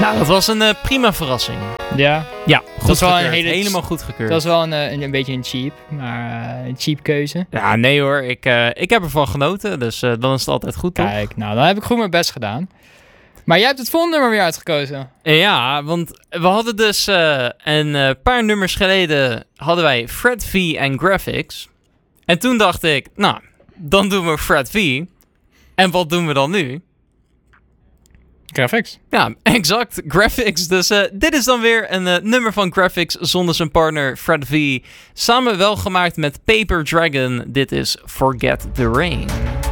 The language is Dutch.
Nou, dat was een prima verrassing. Ja, Ja, dat is wel een helemaal goedgekeurd. dat is wel een beetje een cheap, maar een cheap keuze. Ja, nee hoor. Ik heb ervan genoten, dus dan is het altijd goed, toch? Kijk, nou, dan heb ik goed mijn best gedaan. Maar jij hebt het volgende nummer weer uitgekozen. Ja, want we hadden dus een paar nummers geleden hadden wij Fred V en Graphics. En toen dacht ik, nou, dan doen we Fred V. En wat doen we dan nu? Graphics. Ja, exact. Graphics. Dus dit is dan weer een nummer van Graphics zonder zijn partner Fred V. Samen wel gemaakt met Paper Dragon. Dit is Forget the Rain.